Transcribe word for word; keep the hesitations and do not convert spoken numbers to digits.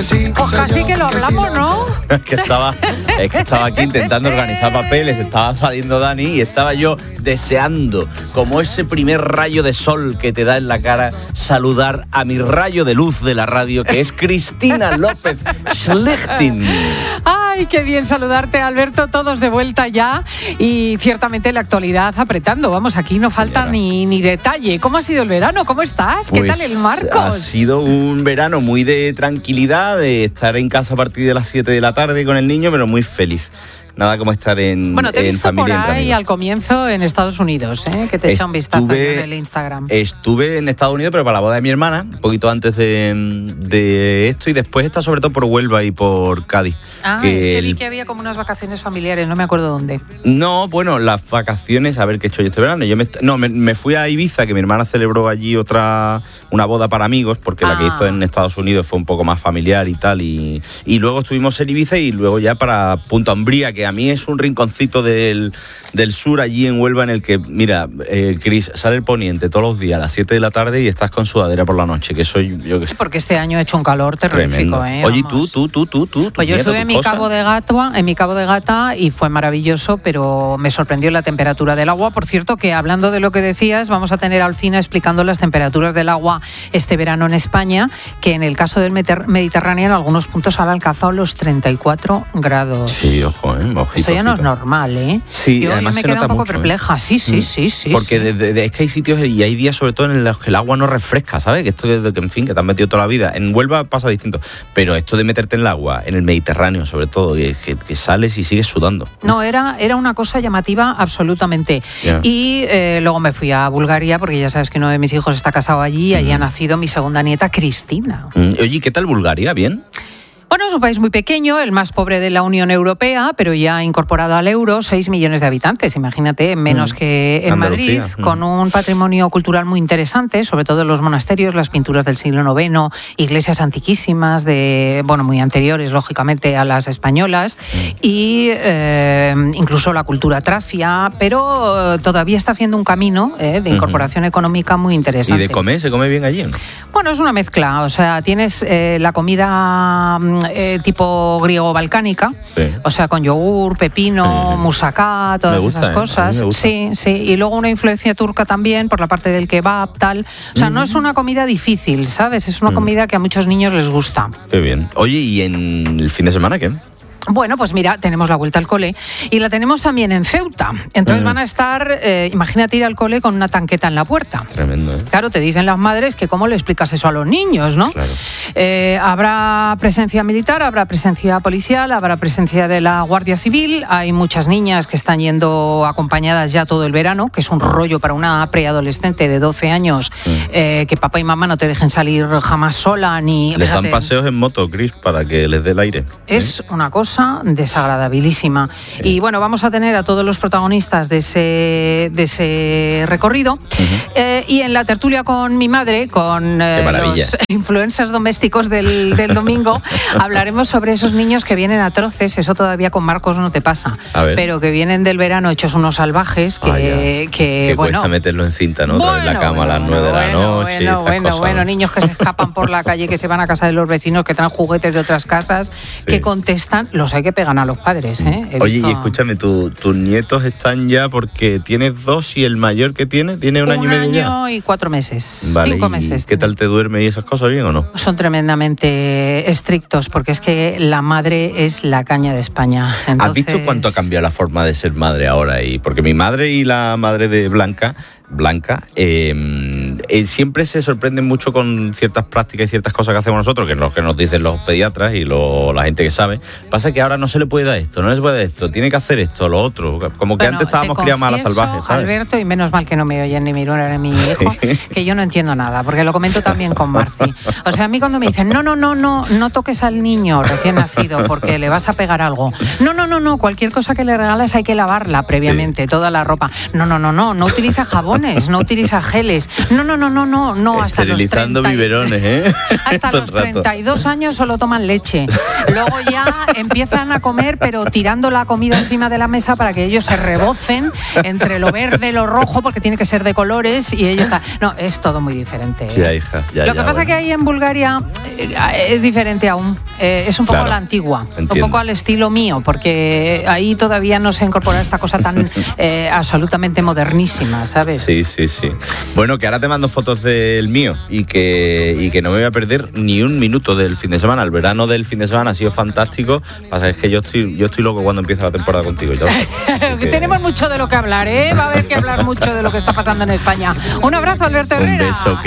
Pues casi que lo hablamos, ¿no? Es que estaba, es que estaba aquí intentando organizar papeles, estaba saliendo Dani y estaba yo deseando, como ese primer rayo de sol que te da en la cara, saludar a mi rayo de luz de la radio, que es Cristina López Schlichting. Ay, qué bien saludarte, Alberto, todos de vuelta ya y ciertamente la actualidad apretando. Vamos, aquí no falta ni, ni detalle. ¿Cómo ha sido el verano? ¿Cómo estás? ¿Qué Pues tal el Marcos? Ha sido un verano muy de tranquilidad, de estar en casa a partir de las siete de la tarde con el niño, pero muy feliz. Nada como estar en, bueno, te he en visto familia. Por ahí al comienzo en Estados Unidos, ¿eh? Que te echa un vistazo en el Instagram. Estuve en Estados Unidos, pero para la boda de mi hermana, un poquito antes de, de esto, y después está sobre todo por Huelva y por Cádiz. Ah, que es que el... vi que había como unas vacaciones familiares, no me acuerdo dónde. No, bueno, las vacaciones, a ver qué he hecho yo este verano. Yo me, no, me, me fui a Ibiza, que mi hermana celebró allí otra una boda para amigos, porque ah. la que hizo en Estados Unidos fue un poco más familiar y tal, y, y luego estuvimos en Ibiza y luego ya para Punta Umbría, que a mí es un rincón Del, del sur, allí en Huelva, en el que, mira, eh, Cris, sale el poniente todos los días a las siete de la tarde y estás con sudadera por la noche, que soy yo que sé. Porque este año ha hecho un calor terrorífico, ¿eh? Oye, tú, tú, tú, tú, tú. Pues yo estuve en mi, Cabo de Gata, en mi Cabo de Gata y fue maravilloso, pero me sorprendió la temperatura del agua. Por cierto, que hablando de lo que decías, vamos a tener a Alfina explicando las temperaturas del agua este verano en España, que en el caso del Mediterráneo en algunos puntos han alcanzado los treinta y cuatro grados. Sí, ojo, ¿eh? Ojito, Esto ya no es ojito. normal, ¿eh? Sí, yo, además yo me se quedo nota un poco mucho, perpleja. ¿eh? Sí, sí, sí, sí. Porque sí. De, de, de, es que hay sitios y hay días sobre todo en los que el agua no refresca, ¿sabes? Que esto de que, en fin, que te has metido toda la vida. En Huelva pasa distinto. Pero esto de meterte en el agua, en el Mediterráneo sobre todo, que, que, que sales y sigues sudando. No, era, era una cosa llamativa absolutamente. Yeah. Y eh, luego me fui a Bulgaria, porque ya sabes que uno de mis hijos está casado allí, y allí mm. ha nacido mi segunda nieta, Cristina. Mm. Oye, ¿qué tal Bulgaria? ¿Bien? Bueno, es un país muy pequeño, el más pobre de la Unión Europea, pero ya ha incorporado al euro seis millones de habitantes, imagínate, menos mm. que en Andalucía. Madrid, mm. con un patrimonio cultural muy interesante, sobre todo los monasterios, las pinturas del siglo noveno, iglesias antiquísimas, de bueno, muy anteriores, lógicamente, a las españolas, mm. y eh, incluso la cultura tracia, pero todavía está haciendo un camino eh, de incorporación mm-hmm. económica muy interesante. ¿Y de comer? ¿Se come bien allí? Bueno, es una mezcla, o sea, tienes eh, la comida eh, tipo griego-balcánica, sí. o sea, con yogur, pepino, eh, musacá, todas gusta, esas eh, cosas. Sí, sí, y luego una influencia turca también por la parte del kebab, tal. O sea, mm. no es una comida difícil, ¿sabes? Es una mm. comida que a muchos niños les gusta. Qué bien. Oye, ¿y en el fin de semana qué? Bueno, pues mira, tenemos la vuelta al cole y la tenemos también en Ceuta. Entonces mm. van a estar, eh, imagínate ir al cole con una tanqueta en la puerta. Tremendo, ¿eh? Claro, te dicen las madres que cómo le explicas eso a los niños, ¿no? Claro. Eh, habrá presencia militar, habrá presencia policial, habrá presencia de la Guardia Civil. Hay muchas niñas que están yendo acompañadas ya todo el verano, que es un rollo para una preadolescente de doce años, mm. eh, que papá y mamá no te dejen salir jamás sola ni... Les fíjate, dan paseos en moto, Cris, para que les dé el aire. Es ¿eh? una cosa desagradabilísima. Sí. Y bueno, vamos a tener a todos los protagonistas de ese, de ese recorrido. Uh-huh. Eh, y en la tertulia con mi madre, con eh, los influencers domésticos del, del domingo, hablaremos sobre esos niños que vienen atroces. Eso todavía con Marcos no te pasa. Pero que vienen del verano hechos unos salvajes que, ah, que, que bueno, cuesta meterlo en cinta, ¿no? Otra bueno, vez la cama bueno, a las nueve bueno, de la noche. Bueno, bueno, cosas. bueno, niños que se escapan por la calle, que se van a casa de los vecinos, que traen juguetes de otras casas, sí. que contestan, los hay que pegan a los padres, ¿eh? He Oye, visto... y escúchame, tu, tus nietos están ya, porque tienes dos y el mayor que tiene, tiene un, un año y medio ya. Un año y cuatro meses, vale, cinco ¿y meses. ¿Qué tal te duerme y esas cosas, bien o no? Son tremendamente estrictos, porque es que la madre es la caña de España. Entonces... ¿Has visto cuánto ha cambiado la forma de ser madre ahora? Y porque mi madre y la madre de Blanca, Blanca, eh, eh, siempre se sorprenden mucho con ciertas prácticas y ciertas cosas que hacemos nosotros, que es lo que nos dicen los pediatras y lo, la gente que sabe. Pasa que ahora no se le puede dar esto, no se le puede dar esto, tiene que hacer esto, lo otro. Como que bueno, antes estábamos criados más a la salvaje, ¿sabes? Alberto, y menos mal que no me oyen ni mi nuera ni mi hijo, que yo no entiendo nada, porque lo comento también con Marci. O sea, a mí cuando me dicen, no, no, no, no, no toques al niño recién nacido porque le vas a pegar algo. No, no, no, no, cualquier cosa que le regales hay que lavarla previamente, sí. toda la ropa. No, no, no, no, no utiliza jabones, no utiliza geles. No, no, no, no, no, no, hasta los Esterilizando treinta... biberones, ¿eh? Hasta los treinta y dos años solo toman leche. Luego ya empiezan a comer, pero tirando la comida encima de la mesa para que ellos se rebocen entre lo verde, lo rojo, porque tiene que ser de colores y ellos están... No, es todo muy diferente. ¿eh? Ya, hija, ya, lo que ya, pasa bueno. que ahí en Bulgaria es diferente aún. eh, es un poco Claro, a la antigua, entiendo. un poco al estilo mío, porque ahí todavía no se incorpora esta cosa tan eh, absolutamente modernísima, ¿sabes? Sí, sí, sí. Bueno, que ahora te mando fotos del mío y que, y que no me voy a perder ni un minuto del fin de semana. El verano del fin de semana ha sido fantástico. Pasa es que yo estoy, yo estoy loco cuando empieza la temporada contigo. Ya que... Tenemos mucho de lo que hablar, ¿eh? Va a haber que hablar mucho de lo que está pasando en España. Un abrazo, Alberto Herrera. Un beso.